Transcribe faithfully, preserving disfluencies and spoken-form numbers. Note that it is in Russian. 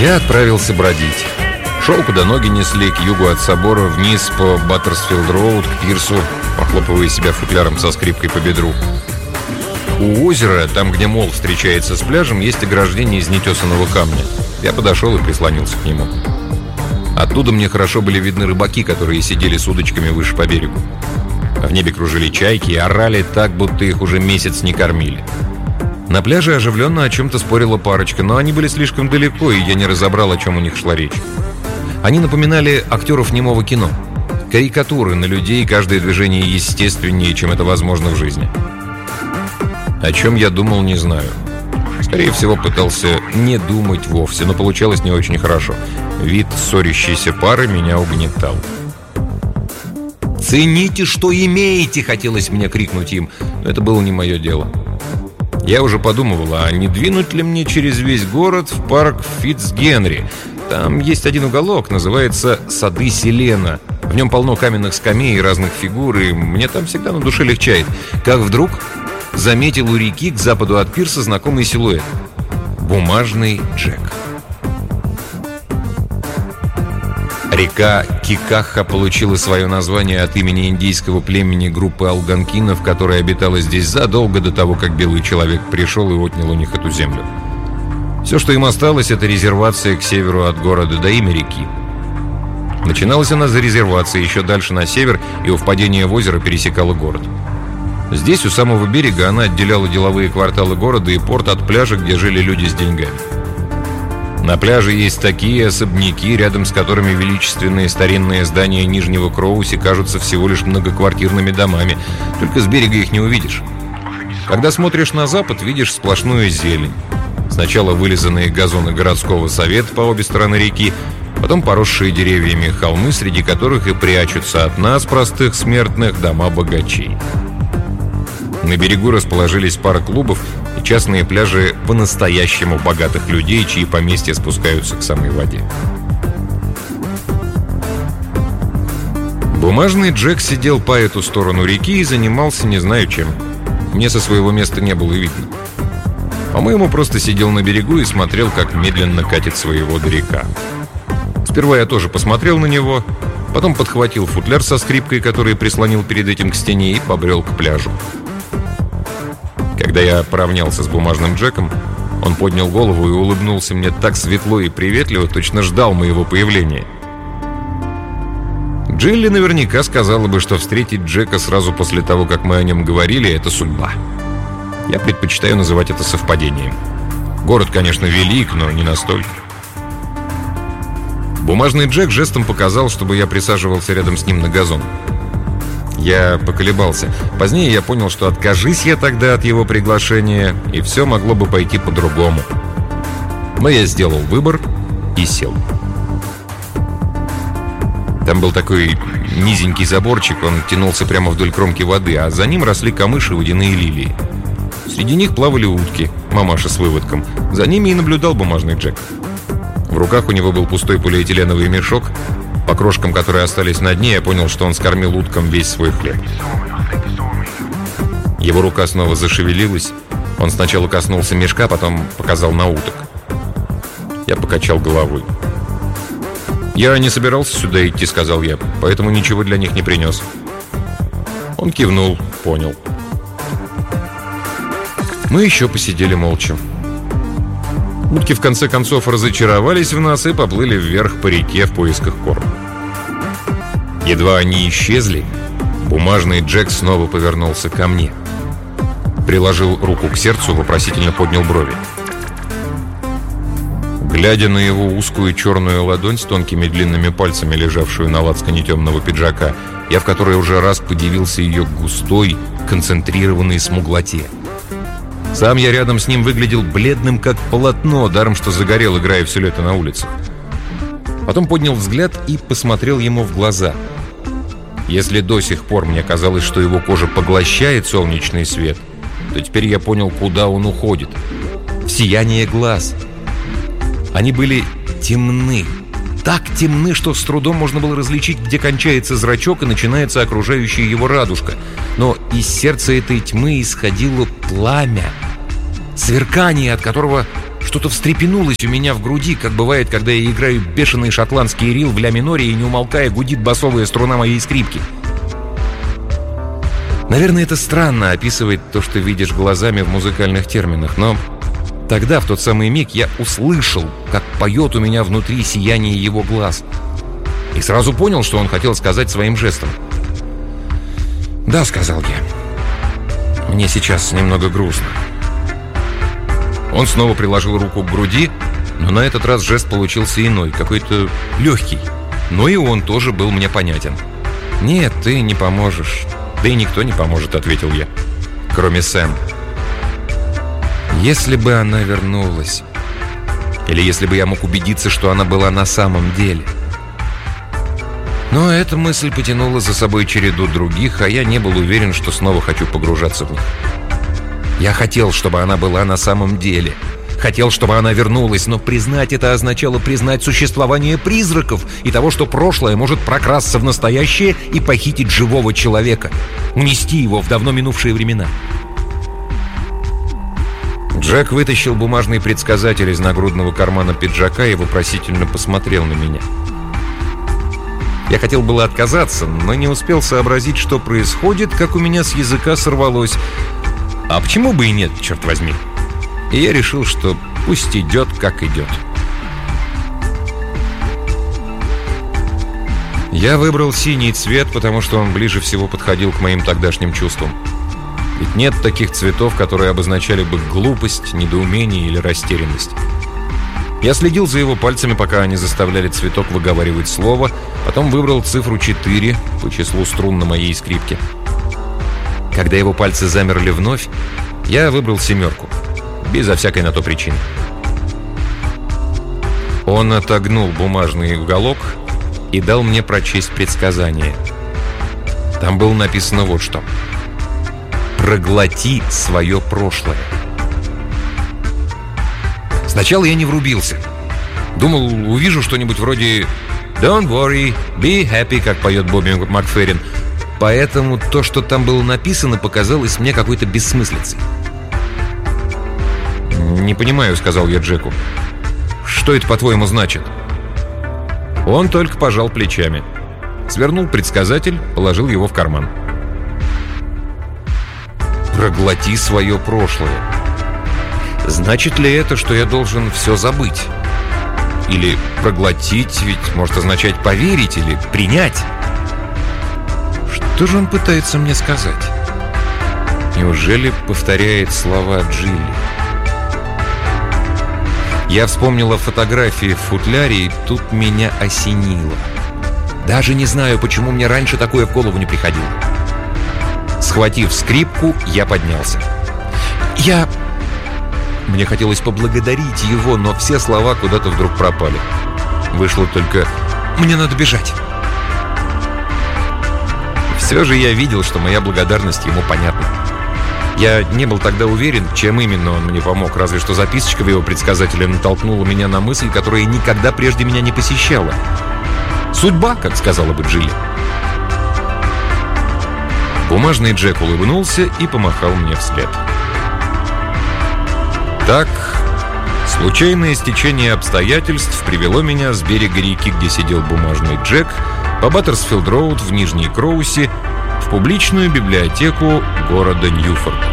Я отправился бродить. Шел, куда ноги несли, к югу от собора, вниз по Баттерсфилд-роуд, к пирсу, похлопывая себя футляром со скрипкой по бедру. У озера, там, где мол встречается с пляжем, есть ограждение из нетесанного камня. Я подошел и прислонился к нему. Оттуда мне хорошо были видны рыбаки, которые сидели с удочками выше по берегу. В небе кружили чайки и орали так, будто их уже месяц не кормили. На пляже оживленно о чем-то спорила парочка, но они были слишком далеко, и я не разобрал, о чем у них шла речь. Они напоминали актеров немого кино. Карикатуры на людей, каждое движение естественнее, чем это возможно в жизни. О чем я думал, не знаю. Скорее всего, пытался не думать вовсе, но получалось не очень хорошо. Вид ссорящейся пары меня угнетал. «Цените, что имеете!» — хотелось мне крикнуть им, но это было не мое дело. Я уже подумывал, а не двинуть ли мне через весь город в парк Фитцгенри. Там есть один уголок, называется «Сады Селена». В нем полно каменных скамей и разных фигур, и мне там всегда на душе легчает. Как вдруг заметил у реки к западу от пирса знакомый силуэт. Бумажный Джек. Река Кикаха получила свое название от имени индейского племени группы алганкинов, которая обитала здесь задолго до того, как белый человек пришел и отнял у них эту землю. Все, что им осталось, это резервация к северу от города до имя реки. Начиналась она за резервацией еще дальше на север, и у впадения в озеро пересекала город. Здесь, у самого берега, она отделяла деловые кварталы города и порт от пляжа, где жили люди с деньгами. На пляже есть такие особняки, рядом с которыми величественные старинные здания Нижнего Кроуси кажутся всего лишь многоквартирными домами. Только с берега их не увидишь. Когда смотришь на запад, видишь сплошную зелень. Сначала вылизанные газоны городского совета по обе стороны реки, потом поросшие деревьями холмы, среди которых и прячутся от нас, простых смертных, дома богачей. На берегу расположились пара клубов и частные пляжи по-настоящему богатых людей, чьи поместья спускаются к самой воде. Бумажный Джек сидел по эту сторону реки и занимался не знаю чем. Мне со своего места не было видно. По-моему, просто сидел на берегу и смотрел, как медленно катит свои воды река. Сперва я тоже посмотрел на него, потом подхватил футляр со скрипкой, который прислонил перед этим к стене, и побрел к пляжу. Когда я поравнялся с бумажным Джеком, он поднял голову и улыбнулся мне так светло и приветливо, точно ждал моего появления. Джилли наверняка сказала бы, что встретить Джека сразу после того, как мы о нем говорили, это судьба. Я предпочитаю называть это совпадением. Город, конечно, велик, но не настолько. Бумажный Джек жестом показал, чтобы я присаживался рядом с ним на газон. Я поколебался. Позднее я понял, что откажись я тогда от его приглашения, и все могло бы пойти по-другому. Но я сделал выбор и сел. Там был такой низенький заборчик, он тянулся прямо вдоль кромки воды, а за ним росли камыши и водяные лилии. Среди них плавали утки, мамаша с выводком. За ними и наблюдал бумажный Джек. В руках у него был пустой полиэтиленовый мешок. По крошкам, которые остались на дне, я понял, что он скормил уткам весь свой хлеб. Его рука снова зашевелилась. Он сначала коснулся мешка, потом показал на уток. Я покачал головой. «Я не собирался сюда идти», — сказал я, «поэтому ничего для них не принес». Он кивнул, понял. Мы еще посидели молча. Утки в конце концов разочаровались в нас и поплыли вверх по реке в поисках корма. Едва они исчезли, бумажный Джек снова повернулся ко мне. Приложил руку к сердцу, вопросительно поднял брови. Глядя на его узкую черную ладонь с тонкими длинными пальцами, лежавшую на лацкане темного пиджака, я в которой уже раз подивился ее густой, концентрированной смуглоте. Сам я рядом с ним выглядел бледным, как полотно, даром что загорел, играя все лето на улицах. Потом поднял взгляд и посмотрел ему в глаза. Если до сих пор мне казалось, что его кожа поглощает солнечный свет, то теперь я понял, куда он уходит. В сияние глаз. Они были темны. Так темны, что с трудом можно было различить, где кончается зрачок и начинается окружающая его радужка. Но из сердца этой тьмы исходило пламя. Сверкание, от которого Что-то встрепенулось у меня в груди, как бывает, когда я играю бешеный шотландский рил в ля миноре и, не умолкая, гудит басовая струна моей скрипки. Наверное, это странно описывать то, что видишь глазами в музыкальных терминах, но тогда, в тот самый миг, я услышал, как поет у меня внутри сияние его глаз. И сразу понял, что он хотел сказать своим жестом. «Да», — сказал я, — «мне сейчас немного грустно». Он снова приложил руку к груди, но на этот раз жест получился иной, какой-то легкий. Но и он тоже был мне понятен. «Нет, ты не поможешь. Да и никто не поможет», — ответил я. «Кроме Сэм. Если бы она вернулась. Или если бы я мог убедиться, что она была на самом деле». Но эта мысль потянула за собой череду других, а я не был уверен, что снова хочу погружаться в них. Я хотел, чтобы она была на самом деле. Хотел, чтобы она вернулась, но признать это означало признать существование призраков и того, что прошлое может прокрасться в настоящее и похитить живого человека, унести его в давно минувшие времена. Джек вытащил бумажный предсказатель из нагрудного кармана пиджака и вопросительно посмотрел на меня. Я хотел было отказаться, но не успел сообразить, что происходит, как у меня с языка сорвалось. А почему бы и нет, черт возьми? И я решил, что пусть идет, как идет. Я выбрал синий цвет, потому что он ближе всего подходил к моим тогдашним чувствам. Ведь нет таких цветов, которые обозначали бы глупость, недоумение или растерянность. Я следил за его пальцами, пока они заставляли цветок выговаривать слово, потом выбрал цифру четыре по числу струн на моей скрипке. Когда его пальцы замерли вновь, я выбрал семерку, безо всякой на то причины. Он отогнул бумажный уголок и дал мне прочесть предсказание. Там было написано вот что: «Проглоти свое прошлое». Сначала я не врубился. Думал, увижу что-нибудь вроде «Don't worry, be happy», как поет Бобби Макферрин. Поэтому то, что там было написано, показалось мне какой-то бессмыслицей. «Не понимаю», — сказал я Джеку. «Что это, по-твоему, значит?» Он только пожал плечами. Свернул предсказатель, положил его в карман. «Проглоти свое прошлое». Значит ли это, что я должен все забыть? Или проглотить, ведь может означать поверить или принять? Что же он пытается мне сказать? Неужели повторяет слова Джилли? Я вспомнил о фотографии в футляре, и тут меня осенило. Даже не знаю, почему мне раньше такое в голову не приходило. Схватив скрипку, я поднялся. Я... Мне хотелось поблагодарить его, но все слова куда-то вдруг пропали. Вышло только «мне надо бежать». Все же я видел, что моя благодарность ему понятна. Я не был тогда уверен, чем именно он мне помог, разве что записочка в его предсказателе натолкнула меня на мысль, которая никогда прежде меня не посещала. Судьба, как сказала бы Джилли. Бумажный Джек улыбнулся и помахал мне вслед. Так, случайное стечение обстоятельств привело меня с берега реки, где сидел бумажный Джек, по Баттерсфилд-роуд в Нижней Кроусе, в публичную библиотеку города Ньюфорд.